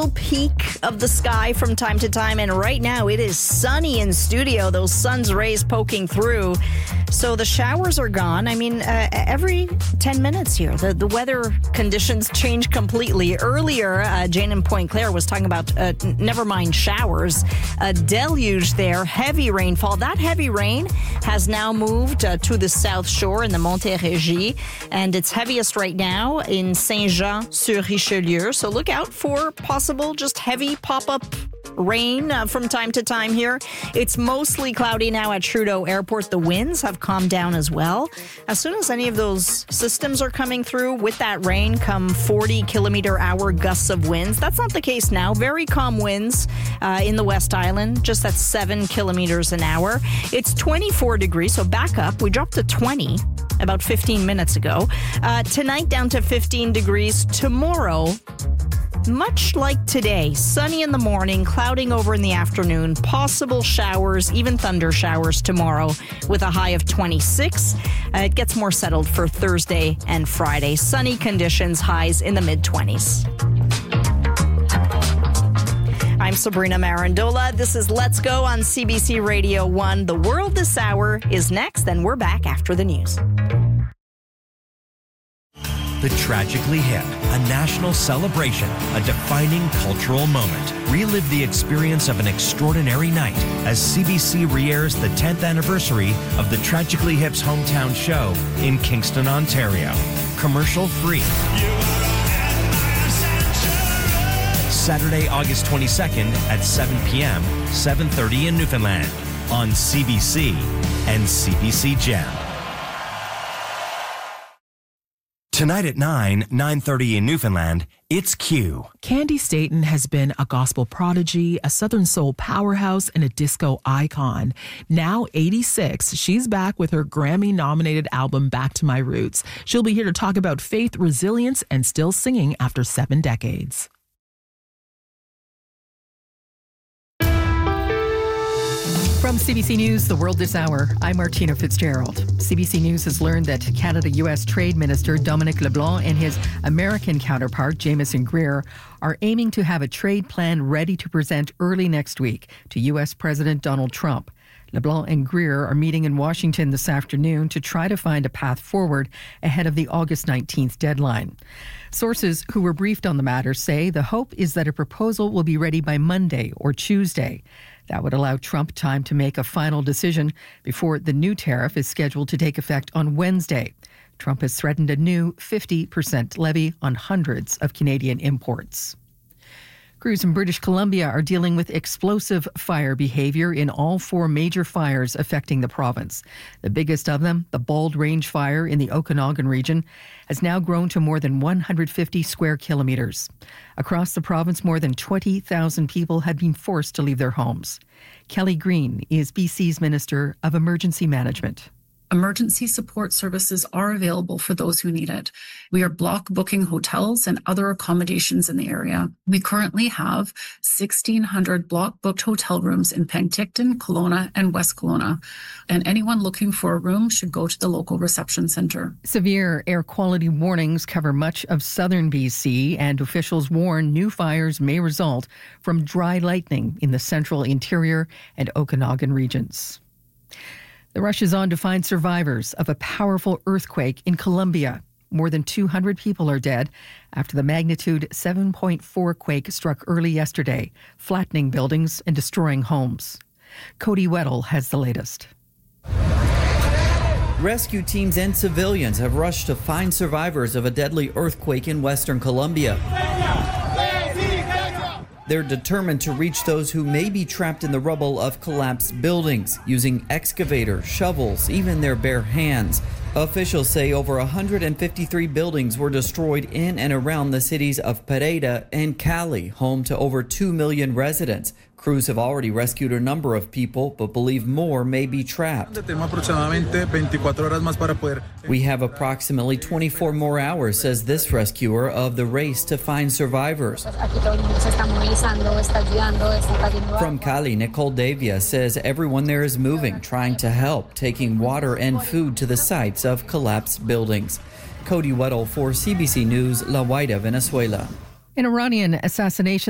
little peek of the sky from time to time, and right now it is sunny in studio. Those sun's rays poking through. So the showers are gone. I mean, every 10 minutes here, the weather conditions change completely. Earlier, Jane in Pointe Claire was talking about, never mind showers, a deluge there, heavy rainfall. That heavy rain has now moved to the South Shore in the Montérégie, and it's heaviest right now in Saint-Jean-sur-Richelieu. So look out for possible just heavy pop-up rain from time to time here. It's mostly cloudy now at Trudeau Airport. The winds have calmed down as well. As soon as any of those systems are coming through, with that rain come 40-kilometer-hour gusts of winds. That's not the case now. Very calm winds in the West Island, just at 7 kilometers an hour. It's 24 degrees, so back up. We dropped to 20 about 15 minutes ago. Tonight down to 15 degrees. Tomorrow, much like today, sunny in the morning, clouding over in the afternoon, possible showers, even thunder showers tomorrow with a high of 26. It gets more settled for Thursday and Friday. Sunny conditions, highs in the mid-20s. I'm Sabrina Marandola. This is Let's Go on CBC Radio 1. The World This Hour is next, then we're back after the news. The Tragically Hip, a national celebration, a defining cultural moment. Relive the experience of an extraordinary night as CBC re-airs the 10th anniversary of the Tragically Hip's hometown show in Kingston, Ontario. Commercial free. Saturday, August 22nd at 7 p.m., 7:30 in Newfoundland on CBC and CBC Gem. Tonight at 9:30 in Newfoundland, it's Q. Candy Staton has been a gospel prodigy, a Southern soul powerhouse, and a disco icon. Now 86, she's back with her Grammy-nominated album, Back to My Roots. She'll be here to talk about faith, resilience, and still singing after 7 decades. From CBC News, The World This Hour, I'm Martina Fitzgerald. CBC News has learned that Canada-U.S. Trade Minister Dominic LeBlanc and his American counterpart, Jamieson Greer, are aiming to have a trade plan ready to present early next week to U.S. President Donald Trump. LeBlanc and Greer are meeting in Washington this afternoon to try to find a path forward ahead of the August 19th deadline. Sources who were briefed on the matter say the hope is that a proposal will be ready by Monday or Tuesday. That would allow Trump time to make a final decision before the new tariff is scheduled to take effect on Wednesday. Trump has threatened a new 50% levy on hundreds of Canadian imports. Crews in British Columbia are dealing with explosive fire behavior in all 4 major fires affecting the province. The biggest of them, the Bald Range Fire in the Okanagan region, has now grown to more than 150 square kilometres. Across the province, more than 20,000 people have been forced to leave their homes. Kelly Green is BC's Minister of Emergency Management. Emergency support services are available for those who need it. We are block booking hotels and other accommodations in the area. We currently have 1,600 block booked hotel rooms in Penticton, Kelowna, and West Kelowna. And anyone looking for a room should go to the local reception centre. Severe air quality warnings cover much of southern BC, and officials warn new fires may result from dry lightning in the central interior and Okanagan regions. The rush is on to find survivors of a powerful earthquake in Colombia. More than 200 people are dead after the magnitude 7.4 quake struck early yesterday, flattening buildings and destroying homes. Cody Weddle has the latest. Rescue teams and civilians have rushed to find survivors of a deadly earthquake in western Colombia. They're determined to reach those who may be trapped in the rubble of collapsed buildings, using excavators, shovels, even their bare hands. Officials say over 153 buildings were destroyed in and around the cities of Pereira and Cali, home to over 2 million residents. Crews have already rescued a number of people, but believe more may be trapped. We have approximately 24 more hours, says this rescuer, of the race to find survivors. From Cali, Nicole Davia says everyone there is moving, trying to help, taking water and food to the sites of collapsed buildings. Cody Weddle for CBC News, La Guaira, Venezuela. An Iranian assassination